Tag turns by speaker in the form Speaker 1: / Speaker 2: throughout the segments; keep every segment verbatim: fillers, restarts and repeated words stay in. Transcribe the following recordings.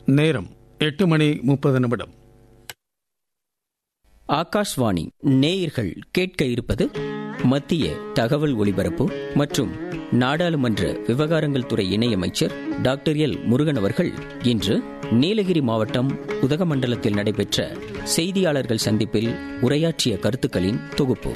Speaker 1: நேரம் எட்டு மணி முப்பது நிமிடம்.
Speaker 2: ஆகாஷ்வாணி நேயர்கள் கேட்க இருப்பது மத்திய தகவல் ஒலிபரப்பு மற்றும் நாடாளுமன்ற விவகாரங்கள் துறை இணையமைச்சர் டாக்டர் எல் முருகன் அவர்கள் இன்று நீலகிரி மாவட்டம் உதகமண்டலத்தில் நடைபெற்ற செய்தியாளர்கள் சந்திப்பில் உரையாற்றிய கருத்துக்களின் தொகுப்பு.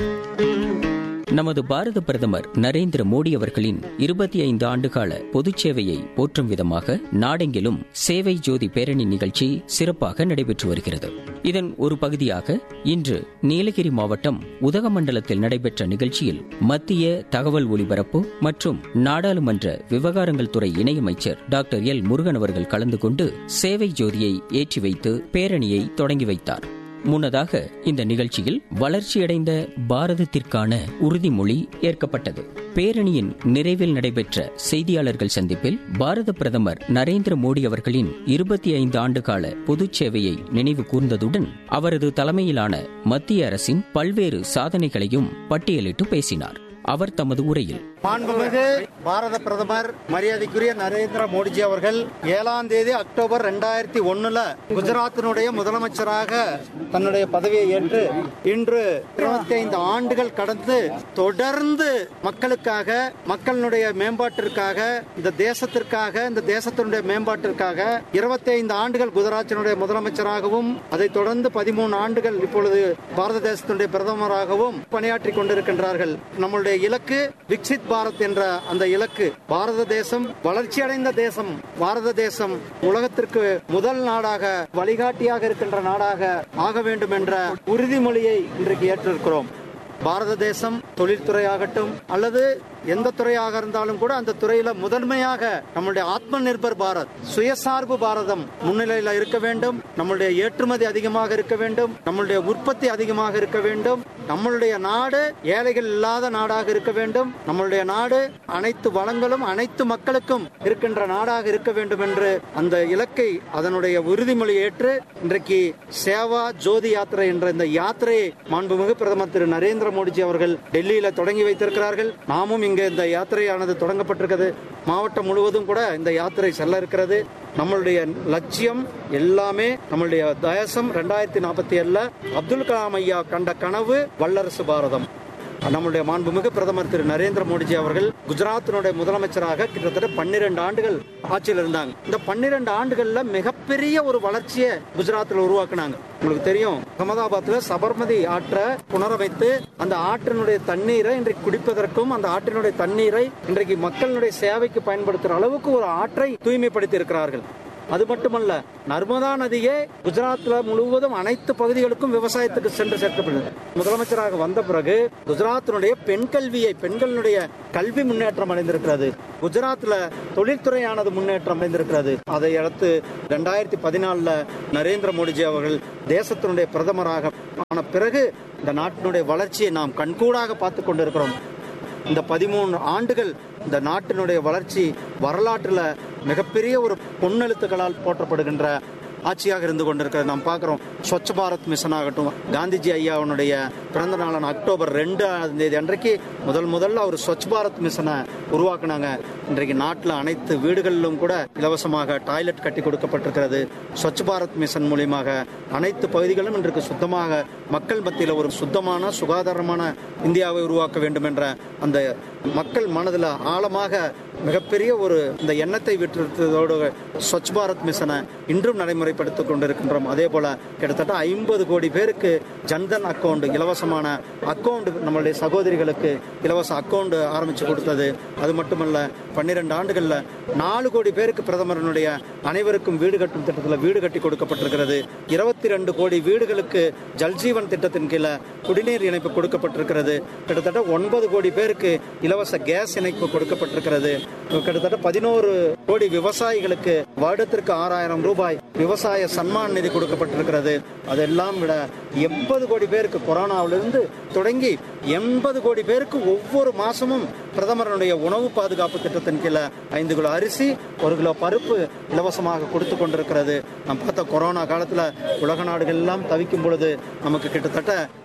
Speaker 2: நமது பாரத பிரதமர் நரேந்திர மோடி அவர்களின் இருபத்தி ஐந்து ஆண்டுகால பொதுச் சேவையை போற்றும் விதமாக நாடெங்கிலும் சேவை ஜோதி பேரணி நிகழ்ச்சி சிறப்பாக நடைபெற்று வருகிறது. இதன் ஒரு பகுதியாக இன்று நீலகிரி மாவட்டம் உதகமண்டலத்தில் நடைபெற்ற நிகழ்ச்சியில் மத்திய தகவல் ஒலிபரப்பு மற்றும் நாடாளுமன்ற விவகாரங்கள் துறை இணையமைச்சர் டாக்டர் எல் முருகன் அவர்கள் கலந்து கொண்டு சேவை ஜோதியை ஏற்றி வைத்து பேரணியை தொடங்கி வைத்தார். முன்னதாக இந்த நிகழ்ச்சியில் வளர்ச்சியடைந்த பாரதத்திற்கான உறுதிமொழி ஏற்கப்பட்டது. பேரணியின் நிறைவில் நடைபெற்ற செய்தியாளர்கள் சந்திப்பில் பாரத பிரதமர் நரேந்திர மோடி அவர்களின் இருபத்தி ஐந்து ஆண்டுகால பொதுச் சேவையை நினைவு கூர்ந்ததுடன் அவரது தலைமையிலான மத்திய அரசின் பல்வேறு சாதனைகளையும் பட்டியலிட்டு பேசினார். அவர் தமது உரையில்,
Speaker 3: மாண்புமிகு பாரத பிரதமர் மரியாதைக்குரிய நரேந்திர மோடிஜி அவர்கள் ஏழாம் தேதி அக்டோபர் இரண்டாயிரத்தி ஒண்ணுல குஜராத்தினுடைய முதலமைச்சராக தன்னுடைய பதவியை ஏற்று இன்று இருபத்தி ஐந்து ஆண்டுகள் கடந்து தொடர்ந்து மக்களுக்காக, மக்களுடைய மேம்பாட்டிற்காக, இந்த தேசத்திற்காக, இந்த தேசத்தினுடைய மேம்பாட்டிற்காக இருபத்தி ஐந்து ஆண்டுகள் குஜராத்தினுடைய முதலமைச்சராகவும் அதைத் தொடர்ந்து பதிமூணு ஆண்டுகள் இப்பொழுது பாரத தேசத்தினுடைய பிரதமராகவும் பணியாற்றி கொண்டிருக்கின்றார்கள். நம்முடைய இலக்கு விக்சித் பாரத் என்ற அந்த இலக்கு. பாரத தேசம் வளர்ச்சியடைந்த தேசம். பாரத தேசம் உலகத்திற்கு முதல் நாடாக, வழிகாட்டியாக இருக்கின்ற நாடாக ஆக வேண்டும் என்ற உறுதிமொழியை இன்றைக்கு ஏற்றிருக்கிறோம். பாரத தேசம் தொழில்துறையாகட்டும் அல்லது எந்த துறையாக இருந்தாலும் கூட அந்த துறையில முதன்மையாக நம்முடைய ஆத்ம நிர்பர் பாரத், சுயசார்பு பாரதம் முன்னிலையில் இருக்க வேண்டும். நம்மளுடைய ஏற்றுமதி அதிகமாக இருக்க வேண்டும். நம்மளுடைய உற்பத்தி அதிகமாக இருக்க வேண்டும். நம்மளுடைய நாடு ஏழைகள் இல்லாத நாடாக இருக்க வேண்டும். நம்மளுடைய நாடு அனைத்து வளங்களும் அனைத்து மக்களுக்கும் இருக்கின்ற நாடாக இருக்க வேண்டும் என்று அந்த இலக்கை, அதனுடைய உறுதிமொழி ஏற்று இன்றைக்கு சேவா ஜோதி யாத்திரை என்ற இந்த யாத்திரையை மாண்புமிகு பிரதமர் திரு நரேந்திர மோடிஜி அவர்கள் டெல்லியில தொடங்கி வைத்திருக்கிறார்கள். நாமும் இங்கே இந்த யாத்திரையானது தொடங்கப்பட்டிருக்கிறது. மாவட்டம் முழுவதும் கூட இந்த யாத்திரை செல்ல இருக்கிறது. நம்மளுடைய லட்சியம் எல்லாமே நம்மளுடைய தேசம் இரண்டாயிரத்தி நாற்பத்தி ஏழுல அப்துல் கலாம் ஐயா கண்ட கனவு வல்லரசு பாரதம். நம்முடைய மாண்புமிகு பிரதமர் திரு நரேந்திர மோடிஜி அவர்கள் குஜராத்தினுடைய முதலமைச்சராக கிட்டத்தட்ட பன்னிரண்டு ஆண்டுகள் ஆட்சியில் இருந்தாங்க. இந்த பன்னிரண்டு ஆண்டுகள்ல மிகப்பெரிய ஒரு வளர்ச்சியை குஜராத்தில் உருவாக்குனாங்க. உங்களுக்கு தெரியும், அகமதாபாத்ல சபர்மதி ஆற்றை புனரமைத்து அந்த ஆற்றினுடைய தண்ணீரை இன்றைக்கு குடிப்பதற்கும் அந்த ஆற்றினுடைய தண்ணீரை இன்றைக்கு மக்களுடைய சேவைக்கு பயன்படுத்துகிற அளவுக்கு ஒரு ஆற்றை தூய்மைப்படுத்தி இருக்கிறார்கள். அது மட்டுமல்ல, நர்மதா நதியே குஜராத்ல முழுவதும் அனைத்து பகுதிகளுக்கும் விவசாயத்துக்கு சென்று சேர்க்கப்படுது. முதலமைச்சராக வந்த பிறகு குஜராத்தினுடைய பெண் கல்வியை, பெண்களுடைய கல்வி முன்னேற்றம் அடைந்திருக்கிறது. குஜராத்ல தொழில்துறையானது முன்னேற்றம் அடைந்திருக்கிறது. அதை அடுத்து இரண்டாயிரத்தி பதினாலுல நரேந்திர மோடிஜி அவர்கள் தேசத்தினுடைய பிரதமராக ஆன பிறகு இந்த நாட்டினுடைய வளர்ச்சியை நாம் கண்கூடாக பார்த்து கொண்டிருக்கிறோம். இந்த பதிமூணு ஆண்டுகள் இந்த நாட்டினுடைய வளர்ச்சி வரலாற்றில் மிகப்பெரிய ஒரு பொன்னெழுத்துக்களால் போற்றப்படுகின்ற ஆட்சியாக இருந்து கொண்டிருக்கிறது. நாம் பார்க்கிறோம், ஸ்வச் பாரத் மிஷன் ஆகட்டும், காந்திஜி ஐயாவுடைய பிறந்த நாளான அக்டோபர் ரெண்டாம் தேதி அன்றைக்கு முதல் முதல்ல அவர் ஸ்வச் பாரத் மிஷனை உருவாக்குனாங்க. இன்றைக்கு நாட்டில் அனைத்து வீடுகளிலும் கூட இலவசமாக டாய்லெட் கட்டி கொடுக்கப்பட்டிருக்கிறது. ஸ்வச் பாரத் மிஷன் மூலியமாக அனைத்து பகுதிகளும் இன்றைக்கு சுத்தமாக, மக்கள் மத்தியில் ஒரு சுத்தமான சுகாதாரமான இந்தியாவை உருவாக்க வேண்டும் என்ற அந்த மக்கள் மனதில் ஆழமாக மிகப்பெரிய ஒரு இந்த எண்ணத்தை விட்டுத்தோடு ஸ்வச் பாரத் மிஷனை இன்றும் நடைமுறைப்படுத்திக் கொண்டிருக்கின்றோம். அதே போல கிட்டத்தட்ட ஐம்பது கோடி பேருக்கு ஜன்தன் அக்கௌண்ட், இலவசமான அக்கௌண்ட் நம்மளுடைய சகோதரிகளுக்கு இலவச அக்கௌண்ட் ஆரம்பிச்சு கொடுத்தது. அது மட்டுமல்ல, பன்னிரண்டு ஆண்டுகள்ல நாலு கோடி பேருக்கு பிரதமரனுடைய அனைவருக்கும் வீடு கட்டும் திட்டத்தில் வீடு கட்டி கொடுக்கப்பட்டிருக்கிறது. இருபத்தி ரெண்டு கோடி வீடுகளுக்கு ஜல்ஜீவன் திட்டத்தின் கீழே குடிநீர் இணைப்பு கொடுக்கப்பட்டிருக்கிறது. கிட்டத்தட்ட ஒன்பது கோடி பேருக்கு இலவச கேஸ் இணைப்பு கொடுக்கப்பட்டிருக்கிறது. கிட்டத்தட்ட பதினோரு கோடி விவசாயிகளுக்கு வருடத்திற்கு ஆறாயிரம் ரூபாய் விவசாய சன்மான் நிதி கொடுக்கப்பட்டிருக்கிறது. அதெல்லாம் விட எண்பது கோடி பேருக்கு கொரோனாவிலிருந்து தொடங்கி எண்பது கோடி பேருக்கு ஒவ்வொரு மாசமும் பிரதமருடைய உணவு பாதுகாப்பு திட்டத்தின் கீழே ஐந்து கிலோ அரிசி, ஒரு கிலோ பருப்பு இலவசமாக கொடுத்து கொண்டிருக்கிறது. நாம் பார்த்த கொரோனா காலத்துல உலக நாடுகள் எல்லாம் தவிக்கும் பொழுது நமக்கு கிட்டத்தட்ட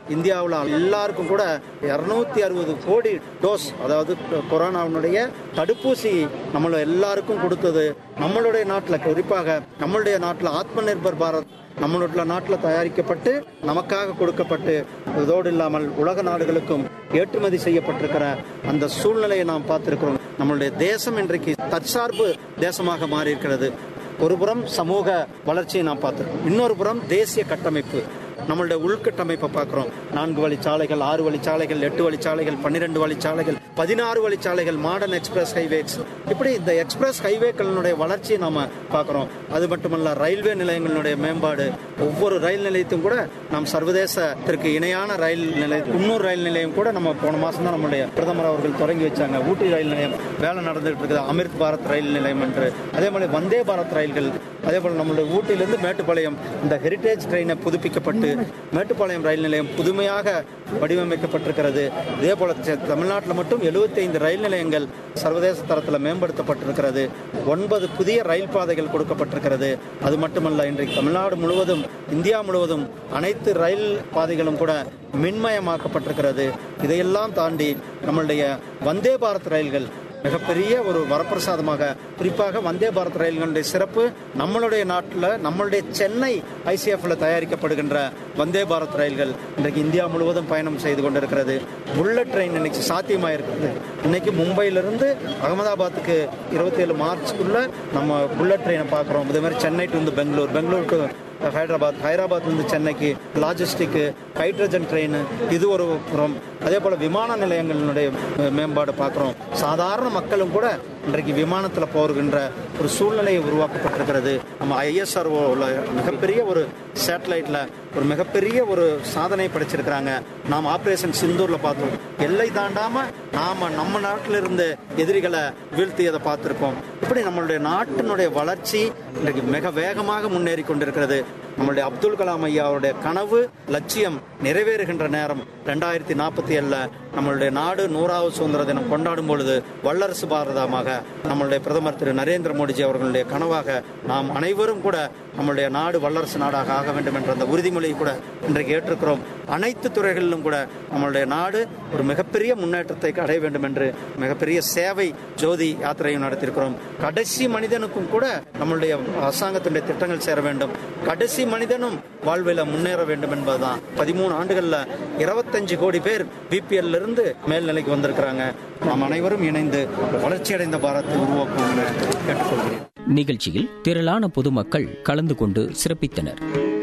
Speaker 3: இந்தியாவில் எல்லாருக்கும் கூட இருநூத்தி அறுபது கோடி டோஸ், அதாவது கொரோனாவுடைய தடுப்பூசி நம்மள எல்லாருக்கும் கொடுத்தது நம்மளுடைய நாட்டில், குறிப்பாக நம்மளுடைய நாட்டில் ஆத்ம நிர்பர் பாரத் நம்மளுடைய நாட்டில் தயாரிக்கப்பட்டு நமக்காக கொடுக்கப்பட்டு, இதோடு இல்லாமல் உலக நாடுகளுக்கும் ஏற்றுமதி செய்யப்பட்டிருக்கிற அந்த சூழ்நிலையை நாம் பார்த்திருக்கிறோம். நம்மளுடைய தேசம் இன்றைக்கு தற்சார்பு தேசமாக மாறி இருக்கிறது. ஒரு புறம் சமூக வளர்ச்சியை நாம் பார்த்திருக்கோம், இன்னொரு புறம் தேசிய கட்டமைப்பு, நம்மளுடைய உள்கட்டமைப்பை பார்க்கிறோம். நான்கு வழிச்சாலைகள், ஆறு வழிச்சாலைகள், எட்டு வழிச்சாலைகள், பன்னிரெண்டு வழிச்சாலைகள், பதினாறு வழிச்சாலைகள், மாடர்ன் எக்ஸ்பிரஸ் ஹைவேஸ், இப்படி இந்த எக்ஸ்பிரஸ் ஹைவேக்களுடைய வளர்ச்சியை நாம பார்க்கிறோம். அது மட்டுமல்ல, ரயில்வே நிலையங்களுடைய மேம்பாடு, ஒவ்வொரு ரயில் நிலையத்தையும் கூட நாம் சர்வதேசத்திற்கு இணையான ரயில் நிலையம், குன்னூர் ரயில் நிலையம் கூட நம்ம போன மாசம் தான் நம்மளுடைய பிரதமர் அவர்கள் தொடங்கி வச்சாங்க. ஊட்டி ரயில் நிலையம் வேலை நடந்துட்டு இருக்குது, அமிர்த் பாரத் ரயில் நிலையம் என்று. அதே மாதிரி வந்தே பாரத் ரயில்கள், அதே போல நம்மளுடைய ஊட்டியிலிருந்து மேட்டுப்பாளையம் இந்த ஹெரிட்டேஜ் ட்ரெயினை புதுப்பிக்கப்பட்டு மேட்டுப்பாளையம் ரயில் நிலையம் புதுமையாக வடிவமைக்கப்பட்டிருக்கிறது. இதே போல தமிழ்நாட்டில் மட்டும் எழுபத்தி ஐந்து ரயில் நிலையங்கள் சர்வதேச தரத்தில் மேம்படுத்தப்பட்டிருக்கிறது. ஒன்பது புதிய ரயில் பாதைகள் கொடுக்கப்பட்டிருக்கிறது. அது மட்டுமல்ல, இன்றைக்கு தமிழ்நாடு முழுவதும், இந்தியா முழுவதும் அனைத்து ரயில் பாதைகளும் கூட மின்மயமாக்கப்பட்டிருக்கிறது. இதையெல்லாம் தாண்டி நம்மளுடைய வந்தே பாரத் ரயில்கள் மிகப்பெரிய ஒரு வரப்பிரசாதமாக, குறிப்பாக வந்தே பாரத் ரயில்களுடைய சிறப்பு, நம்மளுடைய நாட்டில் நம்மளுடைய சென்னை ஐசிஎஃப்ல தயாரிக்கப்படுகின்ற வந்தே பாரத் ரயில்கள் இன்றைக்கு இந்தியா முழுவதும் பயணம் செய்து கொண்டிருக்கிறது. புல்லட் ட்ரெயின் இன்னைக்கு சாத்தியமாயிருக்கிறது. இன்னைக்கு மும்பையிலிருந்து அகமதாபாத்துக்கு இருபத்தி ஏழு மார்ச்சுக்குள்ள நம்ம புல்லட் ட்ரெயினை பார்க்குறோம். அதே மாதிரி சென்னை டு வந்து பெங்களூர், பெங்களூர் டு ஹைதராபாத், ஹைதராபாத்லேருந்து சென்னைக்கு லாஜிஸ்டிக்கு, ஹைட்ரஜன் ட்ரெயின், இது ஒரு புறம். அதே போல விமான நிலையங்களுடைய மேம்பாடு பார்க்குறோம். சாதாரண மக்களும் கூட இன்றைக்கு விமானத்தில் போகின்ற ஒரு சூழ்நிலையை உருவாக்கப்பட்டிருக்கிறது. நம்ம ஐஎஸ்ஆர்ஓவில் மிகப்பெரிய ஒரு சேட்டலைட்ல ஒரு மிகப்பெரிய ஒரு சாதனை படைச்சிருக்கிறாங்க. நாம் ஆபரேஷன் சிந்தூர்ல பார்த்தோம். எல்லை தாண்டாம நாம நம்ம நாட்டில இருந்து எதிரிகளை வீழ்த்தியதை பார்த்திருக்கோம். இப்படி நம்மளுடைய நாட்டினுடைய வளர்ச்சி இன்றைக்கு மிக வேகமாக முன்னேறி கொண்டிருக்கிறது. நம்மளுடைய அப்துல் கலாம் ஐயாவுடைய கனவு லட்சியம் நிறைவேறுகின்ற நேரம் ரெண்டாயிரத்தி நாற்பத்தி ஏழுல நம்மளுடைய நாடு நூறாவது சுதந்திர தினம் கொண்டாடும் பொழுது வல்லரசு பாரதமாக நம்மளுடைய பிரதமர் திரு நரேந்திர மோடிஜி அவர்களுடைய கனவாக நாம் அனைவரும் கூட நம்மளுடைய நாடு வல்லரசு நாடாக ஆக வேண்டும் என்ற அந்த உறுதிமொழியை கூட இன்றைக்கு ஏற்றிருக்கிறோம். அனைத்து துறைகளிலும் கூட நம்மளுடைய நாடு ஒரு மிகப்பெரிய முன்னேற்றத்தை அடைய வேண்டும் என்று மிகப்பெரிய சேவை ஜோதி யாத்திரையும் நடத்தியிருக்கிறோம். கடைசி மனிதனுக்கும் கூட நம்மளுடைய அரசாங்கத்தினுடைய திட்டங்கள் சேர வேண்டும். கடைசி மனிதனும் வாழ்வில் முன்னேற வேண்டும் என்பதுதான். பதிமூணு ஆண்டுகள்ல இருபத்தஞ்சு கோடி பேர் பிபிஎல் இருந்து மேல்நிலைக்கு வந்திருக்கிறாங்க. நாம் அனைவரும் இணைந்து வளர்ச்சியடைந்த பாரத்தை உருவாக்குவோம் என கேட்டுக்கொள்கிறேன்.
Speaker 2: நிகழ்ச்சியில் திரளான பொதுமக்கள் கலந்து கொண்டு சிறப்பித்தனர்.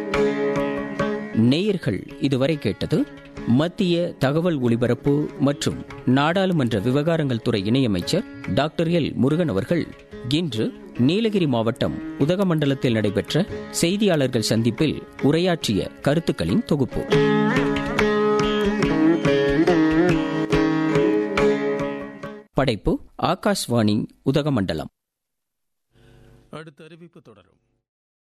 Speaker 2: நேயர்கள் இதுவரை கேட்டது மத்திய தகவல் ஒலிபரப்பு மற்றும் நாடாளுமன்ற விவகாரங்கள் துறை இணையமைச்சர் டாக்டர் எல் முருகன் அவர்கள் இன்று நீலகிரி மாவட்டம் உதகமண்டலத்தில் நடைபெற்ற செய்தியாளர்கள் சந்திப்பில் உரையாற்றிய கருத்துக்களின் தொகுப்பு. படைப்பு ஆகாஷ்வாணி உதகமண்டலம்.
Speaker 1: அடுத்த அறிவிப்பு தொடரும்.